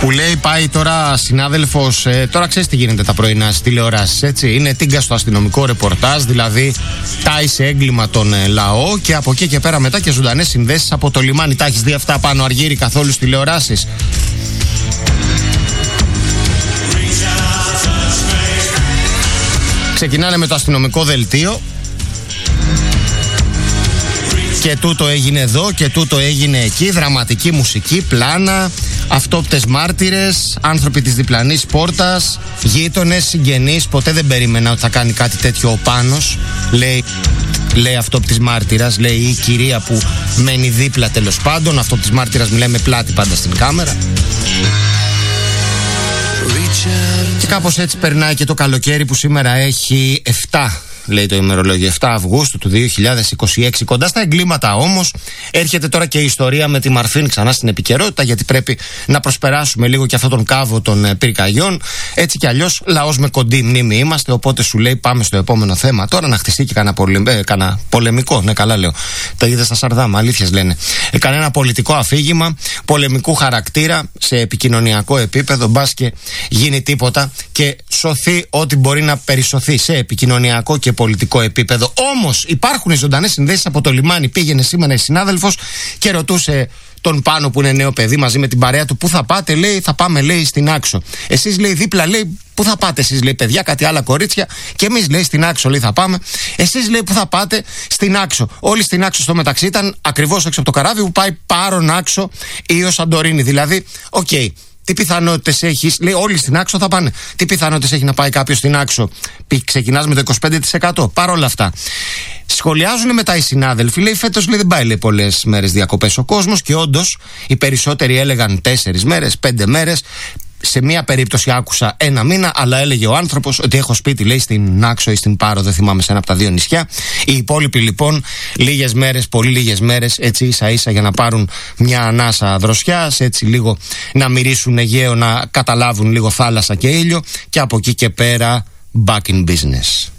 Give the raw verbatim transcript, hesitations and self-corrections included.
Που λέει πάει τώρα συνάδελφος, ε, τώρα ξέρεις τι γίνεται τα πρωινά στις τηλεοράσεις, έτσι. Είναι τίγκα στο αστυνομικό ρεπορτάζ, δηλαδή τάει σε έγκλημα τον ε, λαό και από εκεί και πέρα μετά και ζωντανές συνδέσεις από το λιμάνι. Τα έχεις δει αυτά πάνω, Αργύρη, καθόλου στις τηλεοράσεις? Ξεκινάνε με το αστυνομικό δελτίο. Και τούτο έγινε εδώ και τούτο έγινε εκεί. Δραματική μουσική, πλάνα, αυτόπτες μάρτυρες, άνθρωποι της διπλανής πόρτας, γείτονες, συγγενείς. Ποτέ δεν περίμενα ότι θα κάνει κάτι τέτοιο ο Πάνος. Λέει, λέει αυτόπτης μάρτυρας, λέει η κυρία που μένει δίπλα, τέλος πάντων. Αυτόπτης μάρτυρας μιλάει με πλάτη πάντα στην κάμερα. Και κάπως έτσι περνάει και το καλοκαίρι που σήμερα έχει επτά, λέει το ημερολόγιο, επτά Αυγούστου του δύο χιλιάδες είκοσι έξι. Κοντά στα εγκλήματα όμως έρχεται τώρα και η ιστορία με τη Μαρφίν ξανά στην επικαιρότητα, γιατί πρέπει να προσπεράσουμε λίγο και αυτόν τον κάβο των ε, πυρκαγιών. Έτσι κι αλλιώς λαός με κοντή μνήμη είμαστε, οπότε σου λέει πάμε στο επόμενο θέμα. Τώρα να χτιστεί και κανένα πολε... ε, πολεμικό, ναι καλά λέω, τα είδε στα Σαρδάμα, αλήθειες λένε. Ε, κανένα πολιτικό αφήγημα πολεμικού χαρακτήρα σε επικοινωνιακό επίπεδο, μπας και γίνει τίποτα και σωθεί ό,τι μπορεί να περισωθεί σε επικοινωνιακό και πολιτικό επίπεδο. Όμως υπάρχουν οι ζωντανές συνδέσεις από το λιμάνι. Πήγαινε σήμερα η συνάδελφος και ρωτούσε τον Πάνο που είναι νέο παιδί μαζί με την παρέα του, πού θα πάτε, λέει, θα πάμε, λέει, στην Άξο. Εσείς, λέει, δίπλα, λέει, πού θα πάτε εσείς, λέει, παιδιά, κάτι άλλα κορίτσια, και εμείς, λέει, στην Άξο, λέει, θα πάμε. Εσείς, λέει, πού θα πάτε, στην Άξο. Όλοι στην Άξο στο μεταξύ ήταν ακριβώς έξω από το καράβι που πάει Πάρον Άξο ή ο Σαντορίνη. Δηλαδή, οκ. Okay. Τι πιθανότητες έχεις, λέει, όλοι στην Άξο θα πάνε. Τι πιθανότητες έχει να πάει κάποιος στην Άξο? Ξεκινάς με το είκοσι πέντε τοις εκατό. Παρ' όλα αυτά, σχολιάζουν μετά οι συνάδελφοι, λέει, φέτος, λέει, δεν πάει, λέει, πολλές μέρες διακοπές ο κόσμος, και όντως οι περισσότεροι έλεγαν τέσσερις μέρες, πέντε μέρες. Σε μία περίπτωση άκουσα ένα μήνα, αλλά έλεγε ο άνθρωπος ότι έχω σπίτι, λέει, στην Άξο ή στην Πάρο, δεν θυμάμαι, σε ένα από τα δύο νησιά. Οι υπόλοιποι λοιπόν λίγες μέρες, πολύ λίγες μέρες, έτσι ίσα ίσα για να πάρουν μια ανάσα δροσιάς, έτσι λίγο να μυρίσουν Αιγαίο, να καταλάβουν λίγο θάλασσα και ήλιο, και από εκεί και πέρα back in business.